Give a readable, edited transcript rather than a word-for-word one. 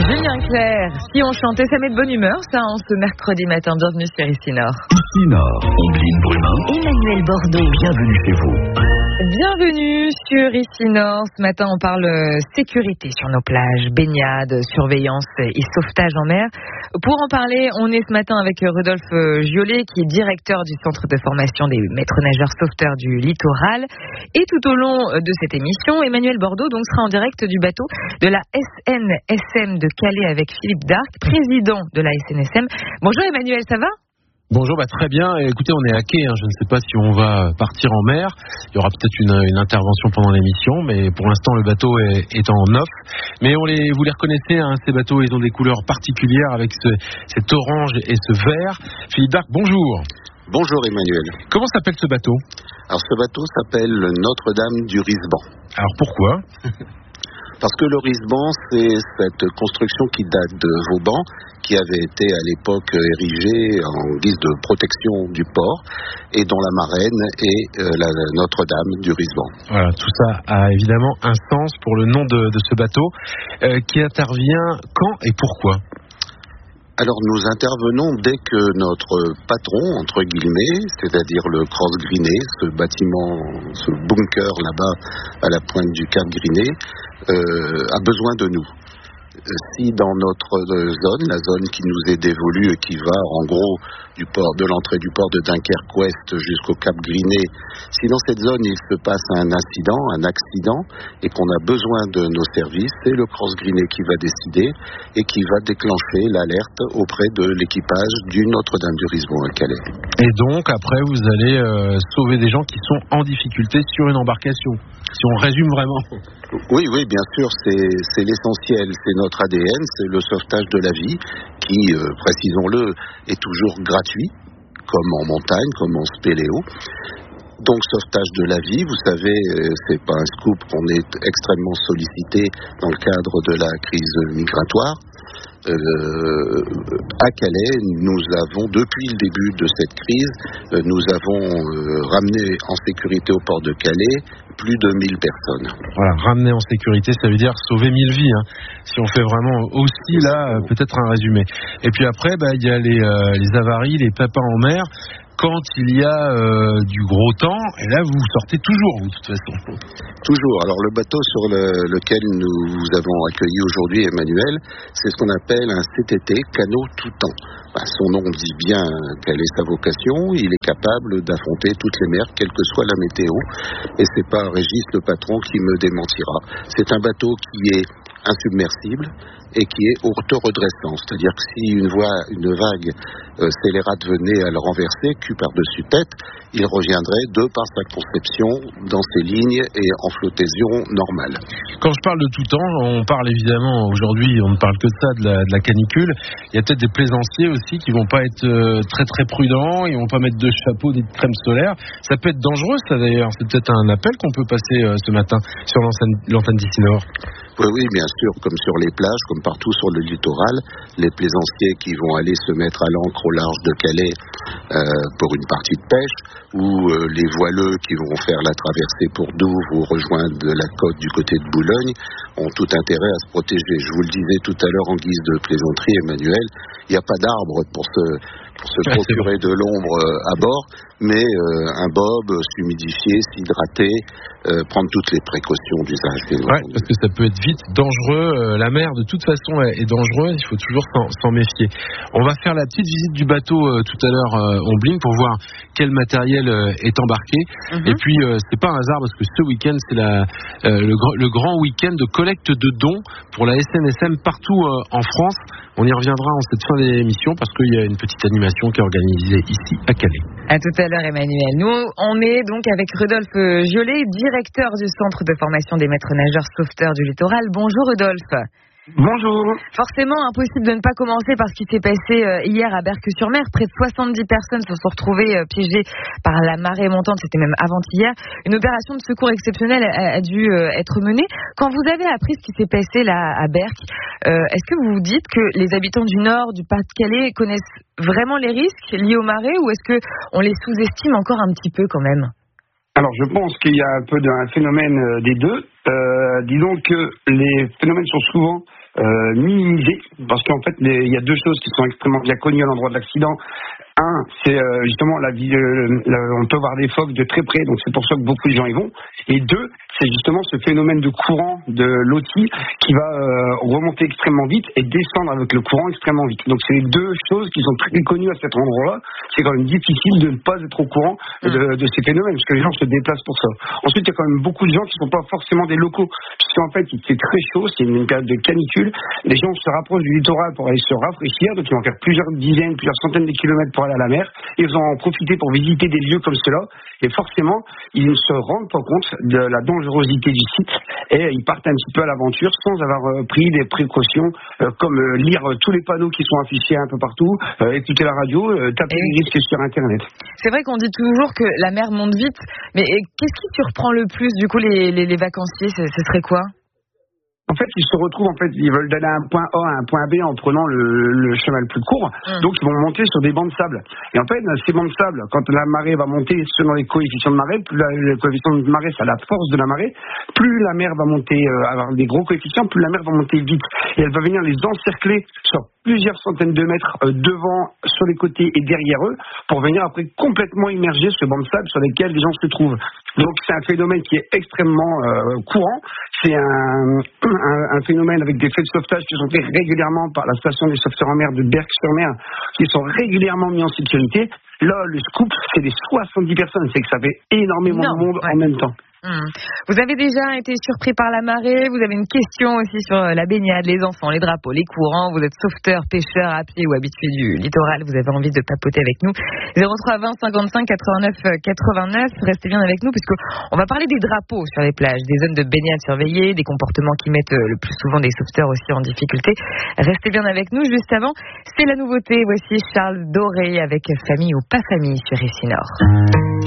Julien Clerc, si on chantait, ça met de bonne humeur, ça, en ce mercredi matin. Bienvenue sur Ici Nord. Ici Nord, Ombline Brumin, Emmanuel Bordeaux. Bienvenue chez vous. Bienvenue sur Ici Nord. Ce matin, on parle sécurité sur nos plages, baignade, surveillance et sauvetage en mer. Pour en parler, on est ce matin avec Rodolphe Giolet, qui est directeur du centre de formation des maîtres nageurs sauveteurs du littoral. Et tout au long de cette émission, Emmanuel Bordeaux donc sera en direct du bateau de la SNSM de Calais avec Philippe Darc, président de la SNSM. Bonjour Emmanuel, ça va ? Bonjour, très bien. Écoutez, on est à quai. Je ne sais pas si on va partir en mer. Il y aura peut-être une intervention pendant l'émission, mais pour l'instant, le bateau est en off. Mais vous les reconnaissez, ces bateaux, ils ont des couleurs particulières avec cet orange et ce vert. Philippe Darc, bonjour. Bonjour Emmanuel. Comment s'appelle ce bateau ? Alors ce bateau s'appelle Notre-Dame du Risban. Alors pourquoi ? Parce que le Risban, c'est cette construction qui date de Vauban, qui avait été à l'époque érigée en guise de protection du port, et dont la marraine est la Notre-Dame du Risban. Voilà, tout ça a évidemment un sens pour le nom de ce bateau, qui intervient quand et pourquoi ? Alors nous intervenons dès que notre patron, entre guillemets, c'est-à-dire le Cross Griné, ce bâtiment, ce bunker là-bas à la pointe du Cap Griné, a besoin de nous. Si dans notre zone, la zone qui nous est dévolue et qui va en gros de l'entrée du port de Dunkerque-Ouest jusqu'au Cap Griné, si dans cette zone il se passe un accident et qu'on a besoin de nos services, c'est le Cross Griné qui va décider et qui va déclencher l'alerte auprès de l'équipage du Notre-Dame du Risban à Calais. Et donc après vous allez sauver des gens qui sont en difficulté sur une embarcation, si on résume vraiment. Oui, bien sûr, c'est l'essentiel, c'est notre ADN, c'est le sauvetage de la vie qui, précisons-le, est toujours gratuit, comme en montagne, comme en spéléo. Donc sauvetage de la vie, vous savez, c'est pas un scoop qu'on est extrêmement sollicité dans le cadre de la crise migratoire. À Calais, nous avons, depuis le début de cette crise, nous avons ramené en sécurité au port de Calais plus de 1000 personnes. Voilà, ramener en sécurité, ça veut dire sauver 1000 vies. Si on fait vraiment aussi là, peut-être un résumé. Et puis après, il y a les avaries, les pépins en mer. Quand il y a du gros temps, et là vous sortez toujours, vous, de toute façon. Toujours. Alors le bateau sur lequel nous vous avons accueilli aujourd'hui, Emmanuel, c'est ce qu'on appelle un CTT, canot tout temps. Son nom dit bien quelle est sa vocation. Il est capable d'affronter toutes les mers, quelle que soit la météo. Et c'est pas Régis, le patron, qui me démentira. C'est un bateau qui est insubmersible et qui est auto-redressant. C'est-à-dire que si une vague scélérate venait à le renverser, cul par-dessus tête, il reviendrait de par sa conception dans ses lignes et en flottaison normale. Quand je parle de tout temps, on parle évidemment, aujourd'hui, on ne parle que de ça, de la canicule. Il y a peut-être des plaisanciers aussi qui vont pas être très très prudents, ils vont pas mettre de chapeau, des crèmes solaires. Ça peut être dangereux, ça d'ailleurs. C'est peut-être un appel qu'on peut passer ce matin sur l'antenne d'Ici Nord. Oui, bien sûr, comme sur les plages, comme partout sur le littoral, les plaisanciers qui vont aller se mettre à l'ancre au large de Calais pour une partie de pêche, ou les voileux qui vont faire la traversée pour Douvres ou rejoindre la côte du côté de Boulogne, ont tout intérêt à se protéger. Je vous le disais tout à l'heure en guise de plaisanterie, Emmanuel, il n'y a pas d'arbre pour se procurer de l'ombre à bord, mais un bob, s'humidifier, s'hydrater, prendre toutes les précautions d'usage. Oui, parce que ça peut être vite dangereux. La mer, de toute façon, est dangereuse. Il faut toujours s'en méfier. On va faire la petite visite du bateau tout à l'heure, Ombline, pour voir quel matériel est embarqué. Et puis, c'est pas un hasard, parce que ce week-end, c'est le grand week-end de collecte de dons pour la SNSM partout en France. On y reviendra en cette fin d'émission, parce qu'il y a une petite animation qui est organisée ici à Calais. À tout à l'heure, Emmanuel. Nous, on est donc avec Rodolphe Giolet, directeur du centre de formation des maîtres nageurs sauveteurs du littoral. Bonjour Rodolphe. Bonjour. Forcément, impossible de ne pas commencer par ce qui s'est passé hier à Berck-sur-Mer. Près de 70 personnes se sont retrouvées piégées par la marée montante, c'était même avant-hier. Une opération de secours exceptionnelle a dû être menée. Quand vous avez appris ce qui s'est passé là à Berck, est-ce que vous vous dites que les habitants du Nord, du Pas-de-Calais, connaissent vraiment les risques liés aux marées, ou est-ce qu'on les sous-estime encore un petit peu quand même ? Alors je pense qu'il y a un peu d'un phénomène des deux. Disons que les phénomènes sont souvent minimisé, parce qu'en fait, il y a deux choses qui sont extrêmement bien connues à l'endroit de l'accident. Un, c'est justement on peut voir des phoques de très près, donc c'est pour ça que beaucoup de gens y vont. Et deux, c'est justement ce phénomène de courant de l'OTI qui va remonter extrêmement vite et descendre avec le courant extrêmement vite. Donc c'est les deux choses qui sont très connues à cet endroit-là. C'est quand même difficile de ne pas être au courant de ces phénomènes, parce que les gens se déplacent pour ça. Ensuite, il y a quand même beaucoup de gens qui ne sont pas forcément des locaux, puisqu'en fait, il fait très chaud, c'est une période de canicule. Les gens se rapprochent du littoral pour aller se rafraîchir, donc ils vont faire plusieurs dizaines, plusieurs centaines de kilomètres pour aller à la mer. Ils vont en profiter pour visiter des lieux comme cela, et forcément, ils ne se rendent pas compte de la dangerosité du site, et ils partent un petit peu à l'aventure sans avoir pris des précautions, comme lire tous les panneaux qui sont affichés un peu partout, écouter la radio, taper les risques sur Internet. C'est vrai qu'on dit toujours que la mer monte vite, mais qu'est-ce qui surprend le plus, du coup, les vacanciers, ce serait quoi ? En fait, ils se retrouvent, ils veulent d'aller à un point A à un point B en prenant le chemin le plus court. Donc, ils vont monter sur des bancs de sable. Et en fait, ces bancs de sable, quand la marée va monter selon les coefficients de marée, plus le coefficient de marée, c'est la force de la marée, plus la mer va monter, avoir des gros coefficients, plus la mer va monter vite. Et elle va venir les encercler sur plusieurs centaines de mètres devant, sur les côtés et derrière eux, pour venir après complètement immerger ce banc de sable sur lesquels les gens se trouvent. Donc, c'est un phénomène qui est extrêmement courant. C'est un phénomène avec des faits de sauvetage qui sont faits régulièrement par la station des sauveteurs en mer de Berck-sur-Mer, qui sont régulièrement mis en sécurité. Là, le scoop, c'est des 70 personnes. C'est que ça fait énormément de monde en même temps. Vous avez déjà été surpris par la marée, vous avez une question aussi sur la baignade, les enfants, les drapeaux, les courants, vous êtes sauveteur, pêcheur à pied ou habitué du littoral, vous avez envie de papoter avec nous. 03 20 55 89 89, restez bien avec nous puisque on va parler des drapeaux sur les plages, des zones de baignade surveillées, des comportements qui mettent le plus souvent des sauveteurs aussi en difficulté. Restez bien avec nous. Juste avant, c'est la nouveauté, voici Charles Doré avec Famille ou pas famille sur Ici Nord.